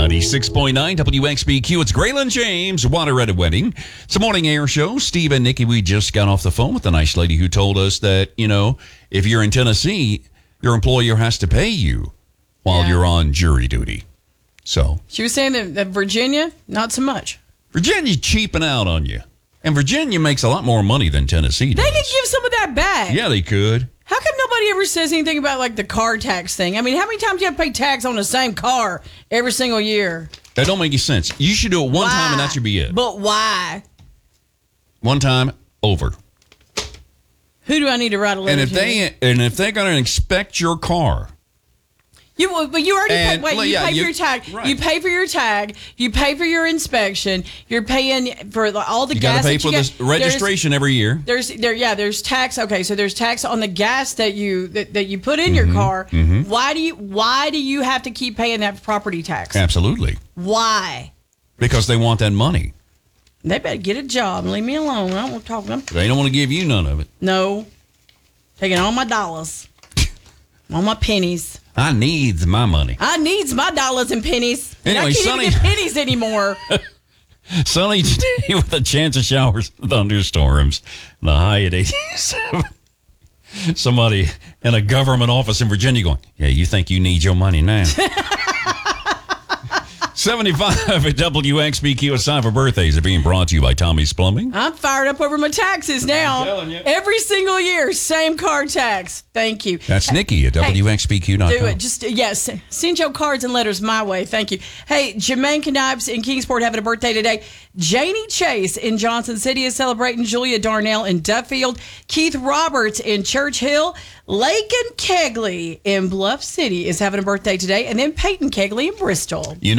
96.9 WXBQ. It's Graylin James, Water at a Wedding. It's a morning air show. Steve and Nikki, we just got off the phone with a nice lady who told us that, if you're in Tennessee, your employer has to pay you while you're on jury duty. So she was saying that Virginia, not so much. Virginia's cheaping out on you. And Virginia makes a lot more money than Tennessee does. They could give some of that back. Yeah, they could. How come nobody ever says anything about, like, the car tax thing? I mean, how many times do you have to pay tax on the same car every single year? That don't make any sense. You should do it one time and that should be it. But why? One time, over. Who do I need to write a letter to? And if they're going to inspect your car. But you already pay. Wait, you pay for your tag. Right. You pay for your tag. You pay for your inspection. You're paying for all the You gas. got to pay for the registration every year. There's tax. Okay, so there's tax on the gas that you put in your car. Mm-hmm. Why do you have to keep paying that property tax? Absolutely. Why? Because they want that money. They better get a job and leave me alone. I don't want to talk to them. They don't want to give you none of it. No, taking all my dollars, all my pennies. I needs my money. I needs my dollars and pennies. Anyway, I can't even get pennies anymore. Sunny today with a chance of showers and thunderstorms. The high at 87. Somebody in a government office in Virginia going, yeah, you think you need your money now. 75 at WXBQ. It's time for birthdays. Are being brought to you by Tommy's Plumbing. I'm fired up over my taxes now. I'm telling you. Every single year, same car tax. Thank you. That's Nikki at WXBQ.com. Do it. Just, yes. Send your cards and letters my way. Thank you. Hey, Jermaine Knipes in Kingsport having a birthday today. Janie Chase in Johnson City is celebrating. Julia Darnell in Duffield. Keith Roberts in Churchill. Lakin Kegley in Bluff City is having a birthday today. And then Peyton Kegley in Bristol.